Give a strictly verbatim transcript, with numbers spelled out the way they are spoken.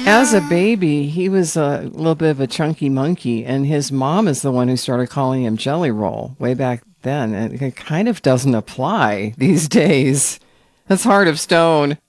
as a baby, he was a little bit of a chunky monkey, and his mom is the one who started calling him Jelly Roll way back then. And it kind of doesn't apply these days. That's Heart of Stone.